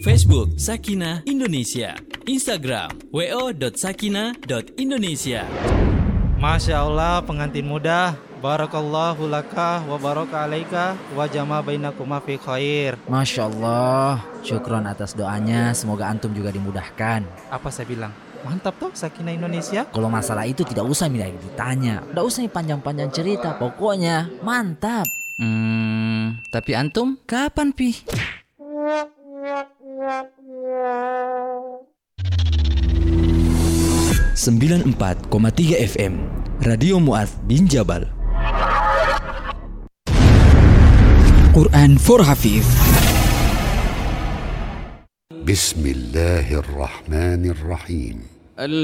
Facebook Sakinah Indonesia, Instagram wo.sakinah.indonesia. Masya Allah, pengantin muda, barakallahu laka wa baraka alaika wa jama bainakuma fi khair. Masya Allah, syukron atas doanya, semoga antum juga dimudahkan. Apa saya bilang? Mantap toh Sakinah Indonesia. Kalau masalah itu tidak usah ditanya, tidak usah panjang-panjang cerita, pokoknya mantap. Tapi antum kapan, Pi? ...94,3 FM Radio Mu'adz bin Jabal. Quran for Hafiz. Bismillahirrahmanirrahim.